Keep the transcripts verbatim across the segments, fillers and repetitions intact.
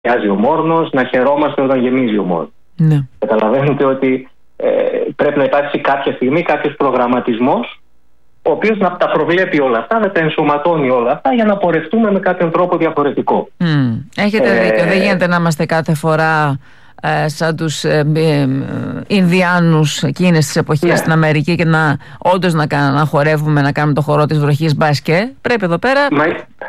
πλησιάζει ο Μόρνος, να χαιρόμαστε όταν γεμίζει ο Μόρνος. Ναι. Καταλαβαίνετε ότι ε, πρέπει να υπάρξει κάποια στιγμή κάποιος προγραμματισμός, ο οποίος να τα προβλέπει όλα αυτά, να τα ενσωματώνει όλα αυτά για να πορευτούμε με κάποιον τρόπο διαφορετικό. Mm. Έχετε ε, δίκιο. Δεν γίνεται να είμαστε κάθε φορά ε, σαν τους ε, ε, Ινδιάνους εκείνες τις εποχές, ναι, στην Αμερική και να όντως να, να χορεύουμε, να κάνουμε το χορό της βροχής μπάσκε. Πρέπει εδώ πέρα. Μα...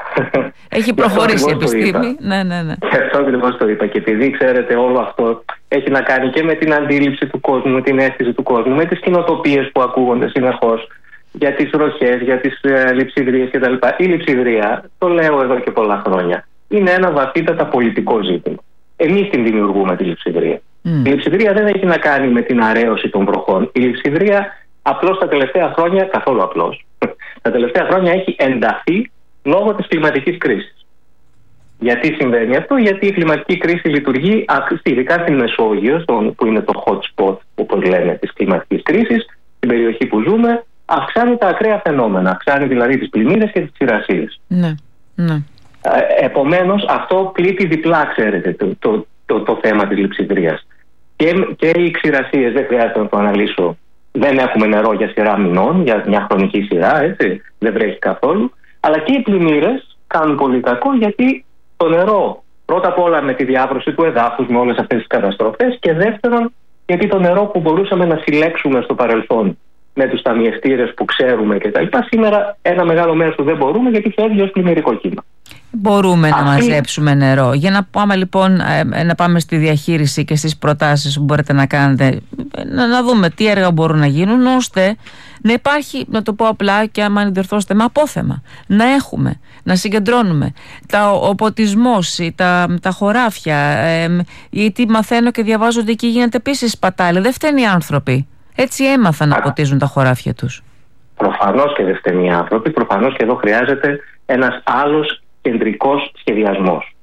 Έχει προχωρήσει η επιστήμη. Ναι, ναι, ναι. Και αυτό ακριβώς το είπα. Και επειδή ξέρετε, όλο αυτό έχει να κάνει και με την αντίληψη του κόσμου, με την αίσθηση του κόσμου, με τις κοινοτοπίες που ακούγονται συνεχώς για τις βροχές, για τις ε, λειψιδρίες κτλ. Η λειψιδρία, το λέω εδώ και πολλά χρόνια, είναι ένα βαθύτατα πολιτικό ζήτημα. Εμείς την δημιουργούμε τη λειψιδρία. Mm. Η λειψιδρία δεν έχει να κάνει με την αρέωση των βροχών. Η λειψιδρία απλώς τα τελευταία χρόνια, καθόλου απλώς, τα τελευταία χρόνια έχει ενταθεί λόγω της κλιματικής κρίσης. Γιατί συμβαίνει αυτό? Γιατί η κλιματική κρίση λειτουργεί, ειδικά στην Μεσόγειο, που είναι το hot spot, όπως λένε, της κλιματικής κρίσης, στην περιοχή που ζούμε, αυξάνει τα ακραία φαινόμενα. Αυξάνει δηλαδή τις πλημμύρες και τις ξηρασίες. Ναι, ναι. Επομένως, αυτό πλήττει διπλά, ξέρετε, το, το, το, το θέμα της λειψιδρίας. Και, και οι ξηρασίες, δεν χρειάζεται να το αναλύσω, δεν έχουμε νερό για σειρά μηνών, για μια χρονική σειρά, έτσι, δεν βρέχει καθόλου. Αλλά και οι πλημμύρες κάνουν πολύ κακό, γιατί το νερό, πρώτα απ' όλα με τη διάβρωση του εδάφους, με όλες αυτές τις καταστροφές, και δεύτερον, γιατί το νερό που μπορούσαμε να συλλέξουμε στο παρελθόν με τους ταμιευτήρες που ξέρουμε κτλ. Σήμερα ένα μεγάλο μέρος του δεν μπορούμε, γιατί φεύγει ως πλημμυρικό κύμα. Μπορούμε Αυτή... να μαζέψουμε νερό. Για να πάμε λοιπόν να πάμε στη διαχείριση και στις προτάσεις που μπορείτε να κάνετε, να, να δούμε τι έργα μπορούν να γίνουν, ώστε να υπάρχει, να το πω απλά και άμα διορθώσετε, με απόθεμα. Να έχουμε, να συγκεντρώνουμε τα, ο ποτισμός, τα, τα χωράφια, ε, γιατί μαθαίνω και διαβάζω ότι εκεί γίνεται επίσης σπατάλη. Δεν φταίνουν οι άνθρωποι. Έτσι έμαθαν να ποτίζουν τα χωράφια τους. Προφανώς και δεν φταίνουν οι άνθρωποι. Προφανώς και εδώ χρειάζεται ένας άλλος κεντρικός σχεδιασμός.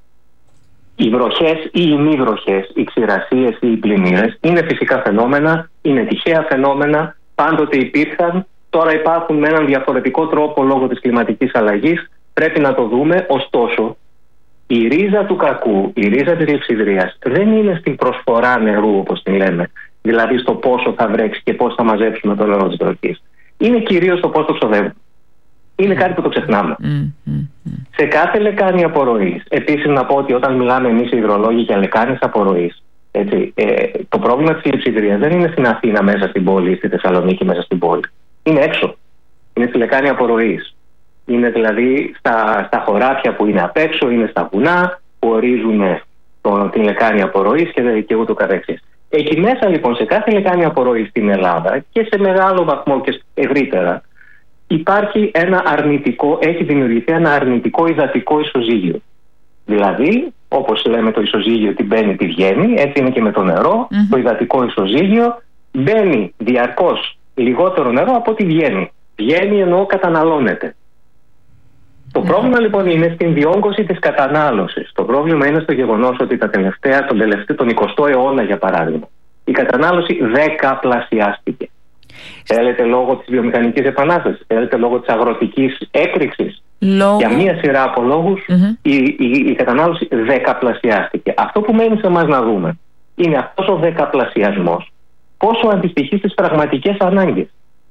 Οι βροχές ή οι μη βροχές, οι ξηρασίες ή οι πλημμύρες είναι φυσικά φαινόμενα, είναι τυχαία φαινόμενα, πάντοτε υπήρχαν, τώρα υπάρχουν με έναν διαφορετικό τρόπο λόγω της κλιματικής αλλαγής, πρέπει να το δούμε. Ωστόσο, η ρίζα του κακού, η ρίζα της λειψιδρίας δεν είναι στην προσφορά νερού, όπως την λέμε, δηλαδή στο πόσο θα βρέξει και πώς θα μαζέψουμε το νερό της βροχής. Είναι κυρίως στο πώς το ξοδεύουμε. Είναι κάτι που το ξεχνάμε. Mm, mm, mm. Σε κάθε λεκάνη απορροής, επίσης να πω ότι όταν μιλάμε εμείς οι υδρολόγοι για λεκάνες απορροής, έτσι, ε, το πρόβλημα της λειψιδρίας δεν είναι στην Αθήνα μέσα στην πόλη ή στη Θεσσαλονίκη μέσα στην πόλη. Είναι έξω. Είναι στη λεκάνη απορροής. Είναι δηλαδή στα, στα χωράφια που είναι απ' έξω, είναι στα βουνά που ορίζουν το, την λεκάνη απορροής και, και ούτω καθεξής. Εκεί μέσα λοιπόν, σε κάθε λεκάνη απορροής στην Ελλάδα και σε μεγάλο βαθμό και ευρύτερα, υπάρχει ένα αρνητικό, έχει δημιουργηθεί ένα αρνητικό υδατικό ισοζύγιο. Δηλαδή, όπως λέμε το ισοζύγιο τι μπαίνει, τι βγαίνει, έτσι είναι και με το νερό. Mm-hmm. Το υδατικό ισοζύγιο μπαίνει διαρκώς λιγότερο νερό από ό,τι βγαίνει. Βγαίνει ενώ καταναλώνεται. Το mm-hmm. πρόβλημα λοιπόν είναι στην διόγκωση της κατανάλωσης. Το πρόβλημα είναι στο γεγονός ότι τα τελευταία, τον τελευταίο, τον εικοστό αιώνα για παράδειγμα, η κατανάλωση δεκαπλασιάστηκε. Θέλετε λόγω της βιομηχανικής επανάστασης, θέλετε λόγω της αγροτικής έκρηξης. Λόγω... Για μία σειρά από λόγους mm-hmm. η, η, η κατανάλωση δεκαπλασιάστηκε. Αυτό που μένει σε εμάς να δούμε είναι αυτός ο δεκαπλασιασμός πόσο αντιστοιχεί στις πραγματικές ανάγκες.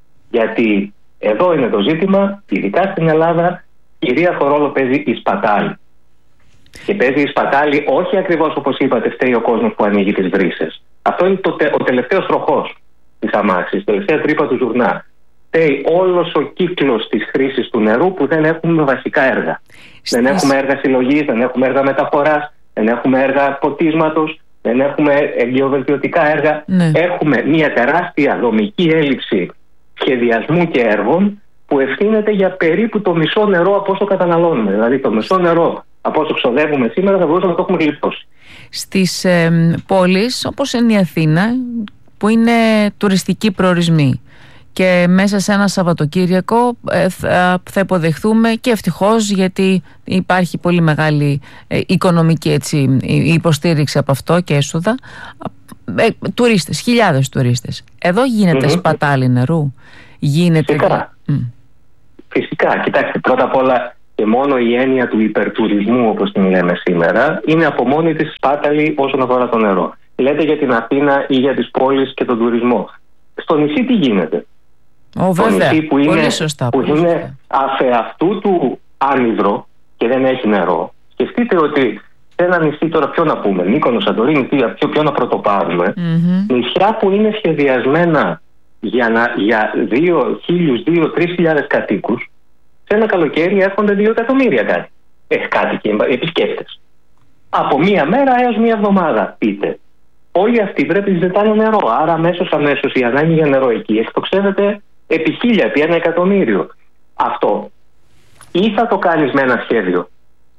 Γιατί εδώ είναι το ζήτημα, ειδικά στην Ελλάδα, κυρίαρχο ρόλο παίζει η σπατάλη. Και παίζει η σπατάλη όχι ακριβώς όπως είπατε, φταίει ο κόσμος που ανοίγει τις βρύσες. Αυτό είναι το, ο τελευταίος τροχός της αμάξης, τελευταία τρύπα του ζουρνά. Φταίει όλος ο κύκλος της χρήσης του νερού που δεν έχουμε βασικά έργα. Στις... Δεν έχουμε έργα συλλογής, δεν έχουμε έργα μεταφοράς, δεν έχουμε έργα ποτίσματος, δεν έχουμε γεωβελτιωτικά έργα. Ναι. Έχουμε μια τεράστια δομική έλλειψη σχεδιασμού και έργων που ευθύνεται για περίπου το μισό νερό από όσο καταναλώνουμε. Δηλαδή το μισό νερό από όσο ξοδεύουμε σήμερα θα μπορούσαμε να το έχουμε γλιτώσει. Στις ε, πόλεις όπως είναι η Αθήνα, που είναι τουριστικοί προορισμοί, και μέσα σε ένα Σαββατοκύριακο ε, θα, θα υποδεχθούμε, και ευτυχώς, γιατί υπάρχει πολύ μεγάλη ε, οικονομική έτσι, υποστήριξη από αυτό και έσοδα, ε, τουρίστες, χιλιάδες τουρίστες. Εδώ γίνεται mm-hmm. σπατάλη νερού. Γίνεται... Φυσικά. Mm. Φυσικά. Κοιτάξτε, πρώτα απ' όλα και μόνο η έννοια του υπερτουρισμού, όπως την λέμε σήμερα, είναι από μόνη της σπάταλη όσον αφορά το νερό. Λέτε για την Αθήνα ή για τις πόλεις και τον τουρισμό. Στο νησί τι γίνεται? Oh, το βέβαια. νησί που είναι, πολύ σωστά, που πολύ είναι σωστά. αφεαυτού του άνυδρο και δεν έχει νερό. Σκεφτείτε ότι σε ένα νησί, τώρα ποιο να πούμε, Μύκονο, Σαντορίνη, ποιο, ποιο να πρωτοπάρουμε, mm-hmm. νησιά που είναι σχεδιασμένα για, να, για δύο χιλιάδες, δύο με τρεις χιλιάδες κατοίκους, σε ένα καλοκαίρι έρχονται δύο εκατομμύρια κάτι. Έχει κάτι και επισκέπτες. Από μία μέρα έως μία εβδομάδα, πείτε. Όλοι αυτοί πρέπει να ζητάνε νερό. Άρα αμέσως αμέσως η ανάγκη για νερό εκεί εκτοξεύεται επί χίλια, επί ένα εκατομμύριο. Αυτό ή θα το κάνεις με ένα σχέδιο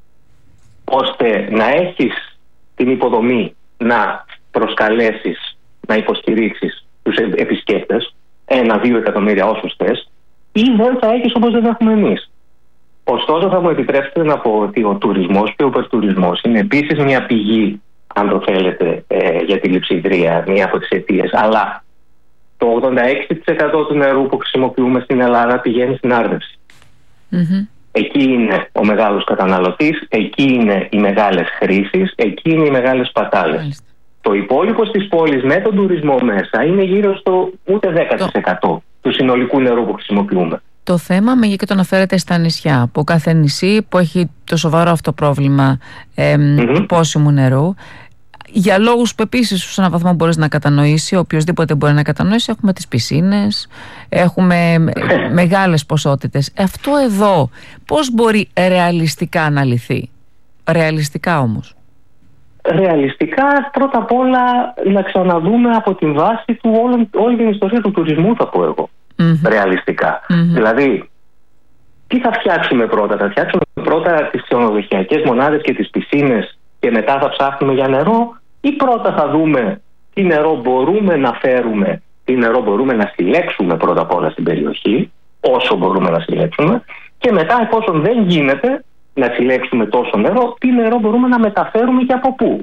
ώστε να έχεις την υποδομή να προσκαλέσεις, να υποστηρίξεις τους επισκέπτες, ένα-δύο εκατομμύρια όσους θες, ή δεν θα έχεις όπως δεν έχουμε εμείς. Ωστόσο θα μου επιτρέψετε να πω ότι ο τουρισμός και ο υπερτουρισμός είναι επίσης μια πηγή, αν το θέλετε, ε, για τη λειψιδρία, μία από τις αιτίες. Αλλά το ογδόντα έξι τοις εκατό του νερού που χρησιμοποιούμε στην Ελλάδα πηγαίνει στην άρδευση. Mm-hmm. Εκεί είναι ο μεγάλος καταναλωτής, εκεί είναι οι μεγάλες χρήσεις, εκεί είναι οι μεγάλες σπατάλες. Mm-hmm. Το υπόλοιπο στις πόλεις με τον τουρισμό μέσα είναι γύρω στο ούτε δέκα τοις εκατό το... του συνολικού νερού που χρησιμοποιούμε. Το θέμα με και το αναφέρεται στα νησιά, που κάθε νησί που έχει το σοβαρό αυτό πρόβλημα ε, mm-hmm. πόσιμου νερού, για λόγους που επίσης σε έναν βαθμό μπορείς να κατανοήσει, οποιοσδήποτε μπορεί να κατανοήσει, έχουμε τις πισίνες, έχουμε μεγάλες ποσότητες. Αυτό εδώ πώς μπορεί ρεαλιστικά να λυθεί? Ρεαλιστικά όμως. Ρεαλιστικά, πρώτα απ' όλα να ξαναδούμε από την βάση του όλη, όλη την ιστορία του τουρισμού, θα πω εγώ. Mm-hmm. Ρεαλιστικά. Mm-hmm. Δηλαδή, τι θα φτιάξουμε πρώτα? Θα φτιάξουμε πρώτα τις ξενοδοχειακές μονάδες και τις πισίνες και μετά θα ψάχνουμε για νερό, ή πρώτα θα δούμε τι νερό μπορούμε να φέρουμε, τι νερό μπορούμε να συλλέξουμε πρώτα απ' όλα στην περιοχή, όσο μπορούμε να συλλέξουμε, και μετά, εφόσον δεν γίνεται να συλλέξουμε τόσο νερό, τι νερό μπορούμε να μεταφέρουμε και από πού?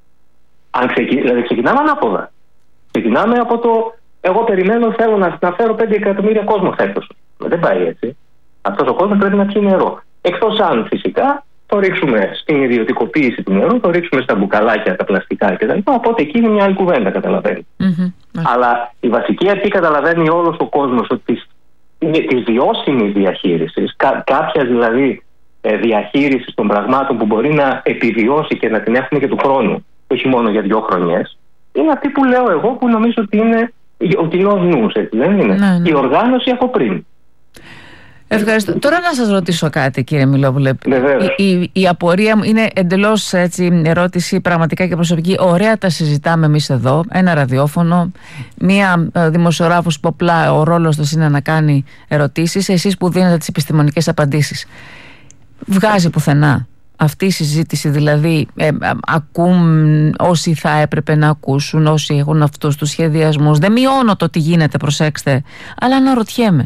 Αν ξεκι... Δηλαδή ξεκινάμε ανάποδα. Ξεκινάμε από το εγώ περιμένω, θέλω να, να φέρω πέντε εκατομμύρια κόσμο φέτος. Δεν πάει έτσι. Αυτός ο κόσμος πρέπει να πιει νερό. Εκτός αν φυσικά το ρίξουμε στην ιδιωτικοποίηση του νερού, το ρίξουμε στα μπουκαλάκια, τα πλαστικά κτλ. Οπότε εκεί είναι μια άλλη κουβέντα, καταλαβαίνει. Mm-hmm. Αλλά η βασική αρχή καταλαβαίνει όλος ο κόσμος ότι της βιώσιμης διαχείρισης, κά, κάποια δηλαδή ε, διαχείριση των πραγμάτων που μπορεί να επιβιώσει και να την έχουμε και του χρόνου, όχι μόνο για δύο χρονιές, είναι αυτή που λέω εγώ, που νομίζω ότι είναι ο κοινός νους, έτσι δεν είναι? Ναι, ναι. Η οργάνωση από πριν. Ευχαριστώ. Τώρα να σας ρωτήσω κάτι, κύριε Μιλόπουλε. Η, η, η απορία μου είναι εντελώς έτσι, ερώτηση πραγματικά και προσωπική. Ωραία τα συζητάμε εμείς εδώ, ένα ραδιόφωνο, μία δημοσιογράφος που απλά ο ρόλος της είναι να κάνει ερωτήσεις, εσείς που δίνετε τις επιστημονικές απαντήσεις. Βγάζει πουθενά αυτή η συζήτηση? Δηλαδή ε, ακούν όσοι θα έπρεπε να ακούσουν, όσοι έχουν αυτούς τους σχεδιασμούς? Δεν μειώνω το τι γίνεται, προσέξτε, αλλά αναρωτιέμαι.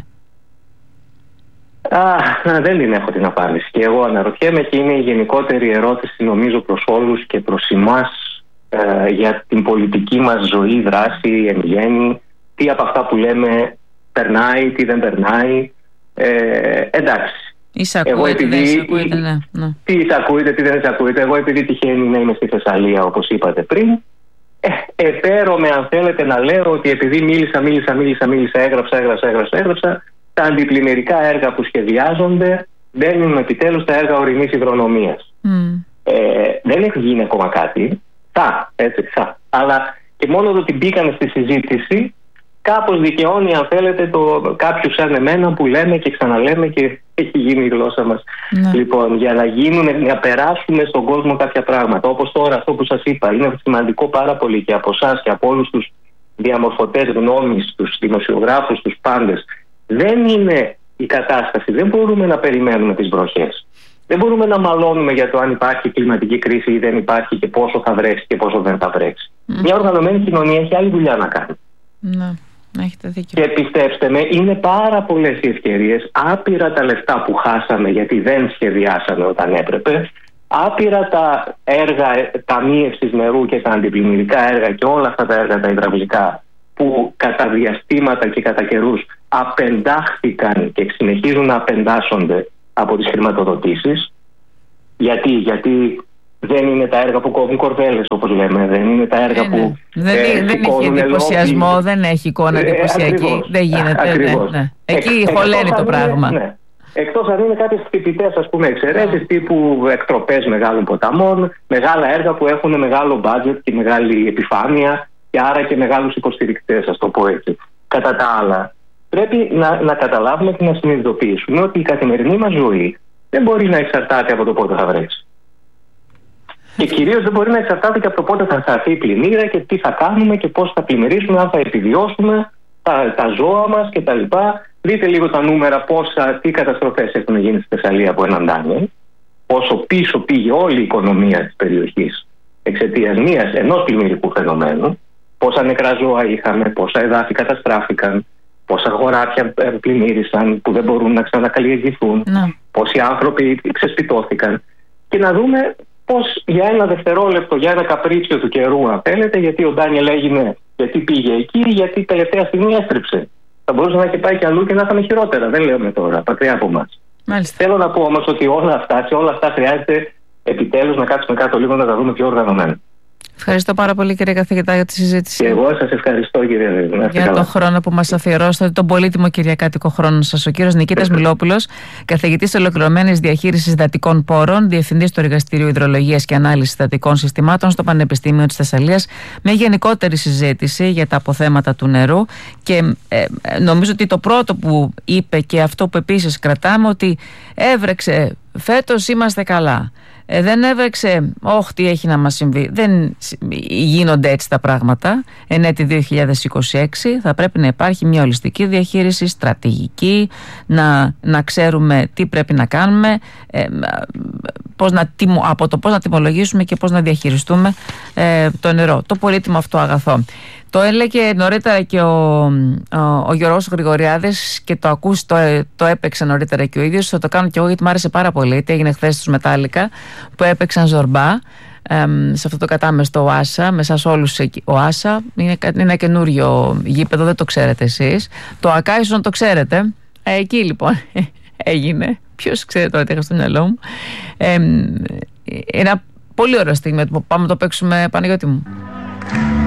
Α, δεν την έχω την απάντηση. Και εγώ αναρωτιέμαι, και είναι η γενικότερη ερώτηση νομίζω προς όλους και προς εμάς ε, για την πολιτική μας ζωή, δράση, εν γέννη. Τι από αυτά που λέμε περνάει, τι δεν περνάει. Ε, εντάξει. Εισακούεται, επειδή, δεν εισακούεται, ναι, ναι. Τι εισακούεται, τι δεν εισακούεται. Εγώ επειδή τυχαίνει να είμαι στη Θεσσαλία, όπως είπατε πριν, ε, επέρομαι αν θέλετε να λέω ότι επειδή μίλησα, μίλησα, μίλησα, μίλησα, έγραψα, έγραψα, έγραψα, έγραψα, τα αντιπλημμυρικά έργα που σχεδιάζονται μπαίνουν επιτέλους στα έργα ορεινής υδρονομίας. Mm. Ε, δεν έχει γίνει ακόμα κάτι. Θα, έτσι, θα. Αλλά και μόνο το ότι μπήκαν στη συζήτηση κάπως δικαιώνει, αν θέλετε, το κάποιους σαν εμένα που λέμε και ξαναλέμε και έχει γίνει η γλώσσα μας. Mm. Λοιπόν, για να γίνουν, να περάσουμε στον κόσμο κάποια πράγματα. Όπως τώρα αυτό που σας είπα, είναι σημαντικό πάρα πολύ και από εσάς και από όλους τους διαμορφωτές γνώμης, τους δημοσιογράφους, τους πάντες. Δεν είναι η κατάσταση, δεν μπορούμε να περιμένουμε τις βροχές. Δεν μπορούμε να μαλώνουμε για το αν υπάρχει κλιματική κρίση ή δεν υπάρχει και πόσο θα βρέξει και πόσο δεν θα βρέξει. Mm. Μια οργανωμένη κοινωνία έχει άλλη δουλειά να κάνει. Ναι, έχετε δίκιο. Και πιστέψτε με, είναι πάρα πολλές οι ευκαιρίες, άπειρα τα λεφτά που χάσαμε γιατί δεν σχεδιάσαμε όταν έπρεπε, άπειρα τα έργα ταμείευσης νερού και τα αντιπλημμυρικά έργα και όλα αυτά τα έργα τα υδραυλικά που κατά διαστήματα και κατά καιρούς απεντάχθηκαν και συνεχίζουν να απεντάσσονται από τις χρηματοδοτήσεις. Γιατί, γιατί δεν είναι τα έργα που κόβουν κορδέλες, όπως λέμε, δεν είναι τα έργα ε, που δεν, ε, δεν έχει εντυπωσιασμό, λόμπι. Δεν έχει εικόνα εντυπωσιακή, ε, δεν γίνεται. Ναι, ναι. Εκεί Εκ, χωλαίνει το πράγμα. Ναι. Εκτός αν είναι κάποιες χτυπητές, ας πούμε, εξαιρέσεις, yeah. τύπου εκτροπές μεγάλων ποταμών, μεγάλα έργα που έχουν μεγάλο budget και μεγάλη επιφάνεια και άρα και μεγάλους υποστηρικτές, ας το πω έτσι. Κατά τα άλλα, πρέπει να, να καταλάβουμε και να συνειδητοποιήσουμε ότι η καθημερινή μας ζωή δεν μπορεί να εξαρτάται από το πότε θα βρέξει. Και κυρίως δεν μπορεί να εξαρτάται και από το πότε θα σταθεί η πλημμύρα και τι θα κάνουμε και πώς θα πλημμυρίσουμε, αν θα επιβιώσουμε, τα, τα ζώα μας κτλ. Δείτε λίγο τα νούμερα, πόσα, τι καταστροφές έχουν γίνει στη Θεσσαλία από έναν Ντάνιελ, πόσο πίσω πήγε όλη η οικονομία της περιοχής εξαιτίας μίας ενός πλημμυρικού φαινομένου, πόσα νεκρά ζώα είχαμε, πόσα εδάφη καταστράφηκαν, πόσα χωράφια πλημμύρισαν που δεν μπορούν να ξανακαλλιεργηθούν, ναι. πόσοι άνθρωποι ξεσπιτώθηκαν. Και να δούμε πώς για ένα δευτερόλεπτο, για ένα καπρίτσιο του καιρού, αν θέλετε, γιατί ο Ντάνιελ έγινε, γιατί πήγε εκεί, γιατί τελευταία στιγμή έστριψε. Θα μπορούσε να έχει πάει και αλλού και να είχαμε χειρότερα. Δεν λέμε τώρα, μακριά από εμάς. Θέλω να πω όμως ότι όλα αυτά, σε όλα αυτά χρειάζεται επιτέλους να κάτσουμε κάτω λίγο να τα δούμε πιο οργανωμένα. Ευχαριστώ πάρα πολύ, κύριε καθηγητά, για τη συζήτηση. Και εγώ σας ευχαριστώ, κύριε Δήμο. Για τον χρόνο που μας αφιερώσατε, τον πολύτιμο κυριακάτικο χρόνο σας. Ο κύριος Νικήτας Μιλόπουλος, καθηγητής ολοκληρωμένης διαχείρισης υδατικών πόρων, διευθυντής του Εργαστηρίου Υδρολογίας και Ανάλυσης Υδατικών Συστημάτων στο Πανεπιστήμιο της Θεσσαλίας, με γενικότερη συζήτηση για τα αποθέματα του νερού. Και ε, νομίζω ότι το πρώτο που είπε και αυτό που επίσης κρατάμε, ότι έβρεξε φέτος, είμαστε καλά. Ε, δεν έβρεξε, όχι τι έχει να μας συμβεί. Δεν γίνονται έτσι τα πράγματα. Εν έτη δύο χιλιάδες είκοσι έξι θα πρέπει να υπάρχει μια ολιστική διαχείριση, στρατηγική, να, να ξέρουμε τι πρέπει να κάνουμε, ε, πώς να, από το πώς να τιμολογήσουμε και πώς να διαχειριστούμε ε, το νερό, το πολύτιμο αυτό αγαθό. Το έλεγε νωρίτερα και ο, ο, ο Γιώργος Γρηγοριάδης και το ακούσει, το, το έπαιξε νωρίτερα και ο ίδιος. Θα το κάνω και εγώ γιατί μου άρεσε πάρα πολύ. Τι έγινε χθες στους Μετάλλικα που έπαιξαν Ζορμπά ε, σε αυτό το κατάμεστο Οάσα, με εσάς όλους ο Άσα. Είναι, είναι ένα καινούριο γήπεδο, δεν το ξέρετε εσείς. Το ΑΚΑ ίσως να το ξέρετε. Ε, εκεί λοιπόν έγινε. Ποιος ξέρει τώρα τι είχα στο μυαλό μου. Ε, ένα πολύ ωραίο στιγμή που πάμε να το παίξουμε, Παναγιώτη μου.